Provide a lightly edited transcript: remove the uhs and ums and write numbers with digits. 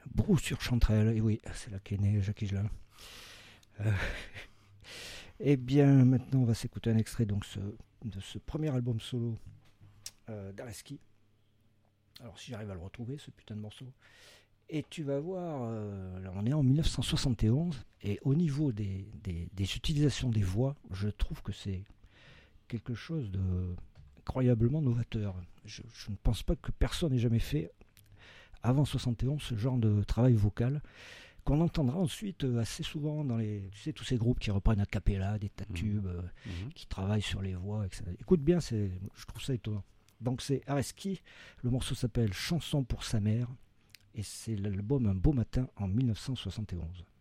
Brou sur Chanterelle, et oui, c'est là qu'est né Jacques Higelin. Euh, eh bien, maintenant, on va s'écouter un extrait donc, de ce premier album solo d'Areski. Alors, si j'arrive à le retrouver, ce putain de morceau. Et tu vas voir, là, on est en 1971, et au niveau des utilisations des voix, je trouve que c'est quelque chose de incroyablement novateur. Je ne pense pas que personne n'ait jamais fait avant 71 ce genre de travail vocal qu'on entendra ensuite assez souvent dans les, tu sais, tous ces groupes qui reprennent a cappella, des tas de tubes, qui travaillent sur les voix, etc. Écoute bien, je trouve ça étonnant. Donc c'est Areski, le morceau s'appelle Chanson pour sa mère, et c'est l'album Un beau matin en 1971.